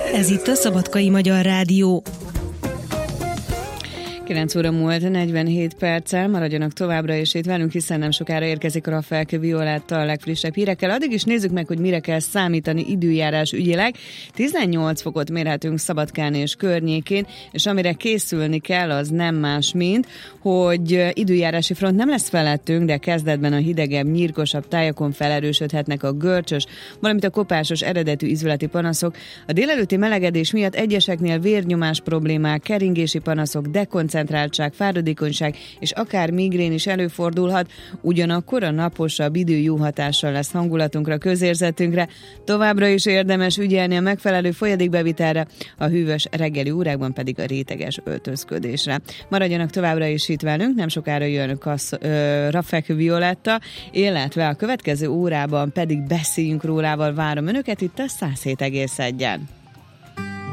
Ez itt a Szabadkai Magyar Rádió. 9 óra múlt 47 perccel, maradjanak továbbra is itt velünk, hiszen nem sokára érkezik a Raffelke Violetta a legfrissebb hírekkel. Addig is nézzük meg, hogy mire kell számítani időjárás ügyileg. 18 fokot mérhetünk Szabadkán és környékén, és amire készülni kell, az nem más, mint hogy időjárási front nem lesz felettünk, de kezdetben a hidegebb, nyírkosabb tájakon felerősödhetnek a görcsös, valamint a kopásos eredetű ízületi panaszok. A délelőtti melegedés miatt egyeseknél vérnyomás problémák, keringési panaszok, dekoncentráltság, fáradékonyság és akár migrén is előfordulhat, ugyanakkor a naposabb idő jó hatással lesz hangulatunkra, közérzetünkre. Továbbra is érdemes ügyelni a megfelelő folyadékbevitelre, a hűvös reggeli órákban pedig a réteges öltözködésre. Maradjanak továbbra is itt velünk, nem sokára jön Raffelke Violetta, illetve a következő órában pedig beszéljünk rólával, várom önöket itt a 107,1-en.